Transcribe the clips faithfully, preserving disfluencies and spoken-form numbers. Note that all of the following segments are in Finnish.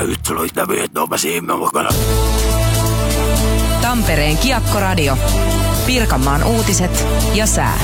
Tampereen Kiekkoradio. Pirkanmaan uutiset ja sää.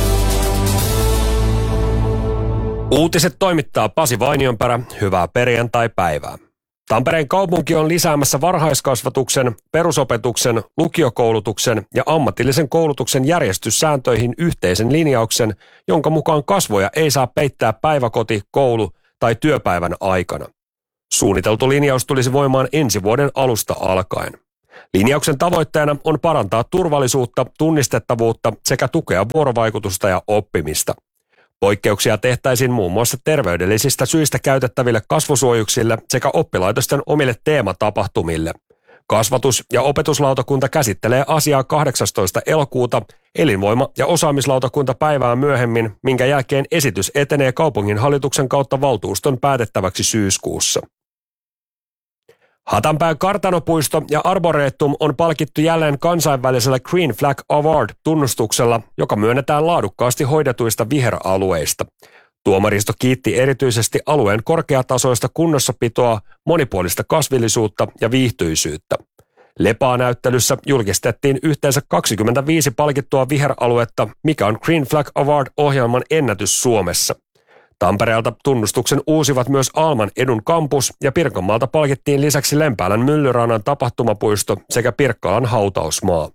Uutiset toimittaa Pasi Vainionpärä. Hyvää perjantai-päivää. Tampereen kaupunki on lisäämässä varhaiskasvatuksen, perusopetuksen, lukiokoulutuksen ja ammatillisen koulutuksen järjestyssääntöihin yhteisen linjauksen, jonka mukaan kasvoja ei saa peittää päiväkoti, koulu tai työpäivän aikana. Suunniteltu linjaus tulisi voimaan ensi vuoden alusta alkaen. Linjauksen tavoitteena on parantaa turvallisuutta, tunnistettavuutta sekä tukea vuorovaikutusta ja oppimista. Poikkeuksia tehtäisiin muun muassa terveydellisistä syistä käytettäville kasvosuojuksille sekä oppilaitosten omille teematapahtumille. Kasvatus- ja opetuslautakunta käsittelee asiaa kahdeksastoista elokuuta, elinvoima- ja osaamislautakunta päivää myöhemmin, minkä jälkeen esitys etenee kaupunginhallituksen kautta valtuuston päätettäväksi syyskuussa. Hatanpään kartanopuisto ja Arboretum on palkittu jälleen kansainvälisellä Green Flag Award-tunnustuksella, joka myönnetään laadukkaasti hoidetuista viheralueista. Tuomaristo kiitti erityisesti alueen korkeatasoista kunnossapitoa, monipuolista kasvillisuutta ja viihtyisyyttä. Lepaa-näyttelyssä julkistettiin yhteensä kaksikymmentäviisi palkittua viheraluetta, mikä on Green Flag Award-ohjelman ennätys Suomessa. Tampereelta tunnustuksen uusivat myös Alman Edun kampus ja Pirkanmaalta palkittiin lisäksi Lempäälän Myllyrannan tapahtumapuisto sekä Pirkkalan hautausmaa.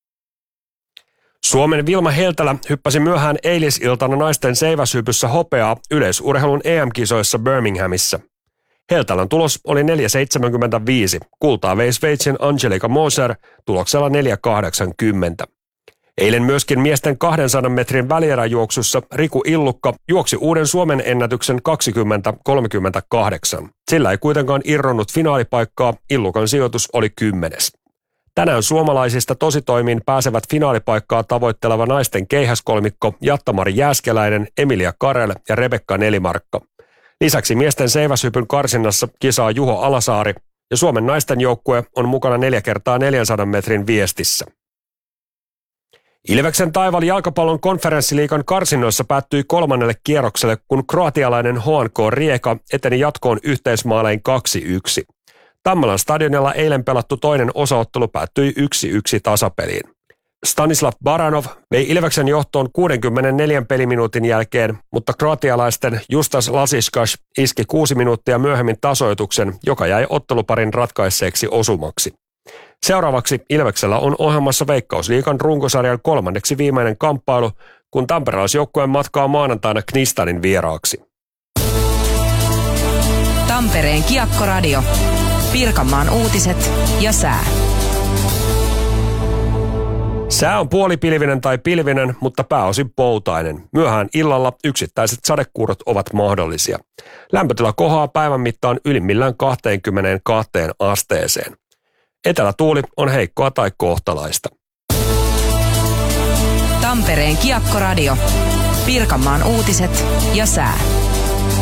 Suomen Vilma Heltälä hyppäsi myöhään eilisiltana naisten seiväshypyssä hopeaa yleisurheilun E M-kisoissa Birminghamissa. Heltälän tulos oli neljä seitsemänkymmentäviisi, kultaa vei Sveitsin Angelika Moser tuloksella neljä kahdeksankymmentä. Eilen myöskin miesten kahdensadan metrin välieräjuoksussa Riku Illukka juoksi uuden Suomen ennätyksen kaksikymmentä kolmekymmentäkahdeksan. Sillä ei kuitenkaan irronnut finaalipaikkaa, Illukan sijoitus oli kymmenes. Tänään suomalaisista tositoimiin pääsevät finaalipaikkaa tavoitteleva naisten keihäskolmikko Jatta-Mari Jääskeläinen, Emilia Karel ja Rebekka Nelimarkka. Lisäksi miesten seiväshypyn karsinnassa kisaa Juho Alasaari ja Suomen naisten joukkue on mukana neljä kertaa neljänsadan metrin viestissä. Ilveksen Taival jalkapallon konferenssiliigan karsinnoissa päättyi kolmannelle kierrokselle, kun kroatialainen H N K Rijeka eteni jatkoon yhteismaalein kaksi yksi. Tammelan stadionilla eilen pelattu toinen osaottelu päättyi yksi yksi tasapeliin. Stanislav Baranov vei Ilveksen johtoon kuudenkymmenenneljän peliminuutin jälkeen, mutta kroatialaisten Justas Lasiskas iski kuusi minuuttia myöhemmin tasoituksen, joka jäi otteluparin ratkaisseeksi osumaksi. Seuraavaksi Ilveksellä on ohjelmassa Veikkausliigan runkosarjan kolmanneksi viimeinen kamppailu, kun tamperelaisjoukkueen matkaa maanantaina Knistanin vieraaksi. Tampereen Kiekkoradio. Pirkanmaan uutiset ja sää. Sää on puolipilvinen tai pilvinen, mutta pääosin poutainen. Myöhään illalla yksittäiset sadekuurot ovat mahdollisia. Lämpötila kohoaa päivän mittaan ylimmillään kaksikymmentäkaksi asteeseen. Etelätuuli on heikkoa tai kohtalaista. Tampereen Kiekkoradio. Pirkanmaan uutiset ja sää.